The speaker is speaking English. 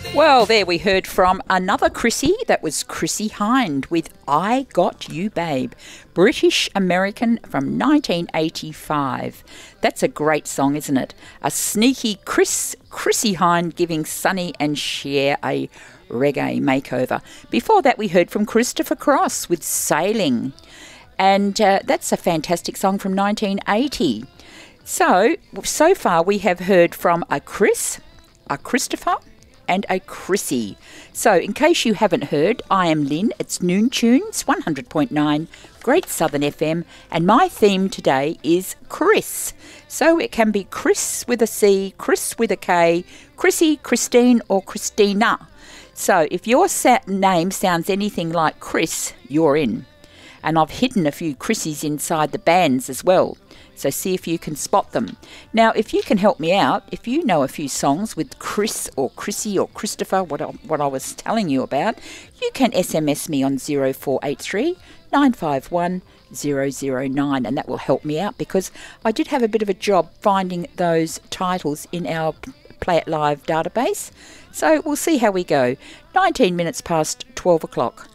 Well, there we heard from another Chrissy. That was Chrissy Hind with I Got You Babe, British American from 1985. That's a great song, isn't it? A sneaky Chrissy Hind giving Sonny and Cher a reggae makeover. Before that, we heard from Christopher Cross with Sailing. And that's a fantastic song from 1980. So far we have heard from a Chris, a Christopher, and a Chrissy. So in case you haven't heard, I am Lynn. It's Noon Tunes, 100.9 Great Southern FM, and my theme today is Chris. So it can be Chris with a C, Chris with a K, Chrissy, Christine, or Christina. So if your name sounds anything like Chris, you're in. And I've hidden a few Chrissies inside the bands as well. So see if you can spot them. Now, if you can help me out, if you know a few songs with Chris or Chrissy or Christopher, what I was telling you about, you can SMS me on 0483 951 009, and that will help me out because I did have a bit of a job finding those titles in our Play It Live database. So we'll see how we go. 19 minutes past 12 o'clock.